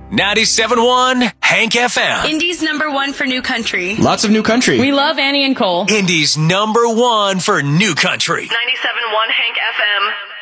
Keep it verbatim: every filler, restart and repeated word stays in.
ninety-seven point one Hank F M. Indy's number one for new country. Lots of new country. We love Annie and Cole. Indy's number one for new country. ninety-seven point one Hank F M.